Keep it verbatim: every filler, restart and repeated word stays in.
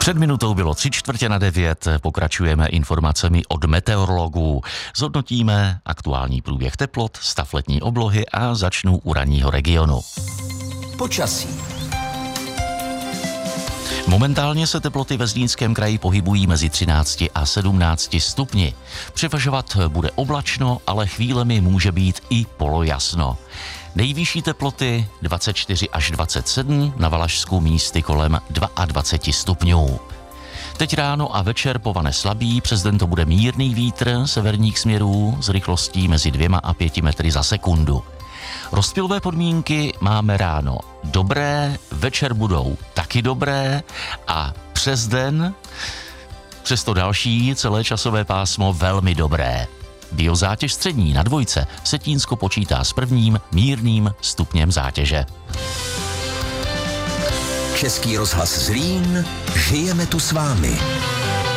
Před minutou bylo tři čtvrtě na devět, pokračujeme informacemi od meteorologů. Zhodnotíme aktuální průběh teplot, stav letní oblohy a začnu u ranního regionu. Počasí. Momentálně se teploty ve Zlínském kraji pohybují mezi třinácti a sedmnácti stupni. Převažovat bude oblačno, ale chvílemi může být i polojasno. Nejvyšší teploty dvacet čtyři až dvacet sedm, na Valašsku místy kolem dvacet dva stupňů. Teď ráno a večer povane slabý, přes den to bude mírný vítr severních směrů s rychlostí mezi dvěma a pěti metry za sekundu. Rozptylové podmínky máme ráno dobré, večer budou taky dobré a přes den, přes to další celé časové pásmo velmi dobré. Biozátěž střední na dvojce Setínsko počítá s prvním mírným stupněm zátěže. Český rozhlas Zlín, žijeme tu s vámi.